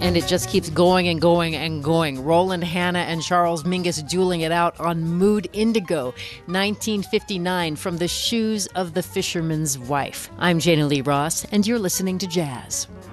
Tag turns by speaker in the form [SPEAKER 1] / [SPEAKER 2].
[SPEAKER 1] And it just keeps going and going and going. Roland Hanna and Charles Mingus dueling it out on Mood Indigo, 1959, from The Shoes of the Fisherman's Wife. I'm Jana Lee Ross, and you're listening to Jazz.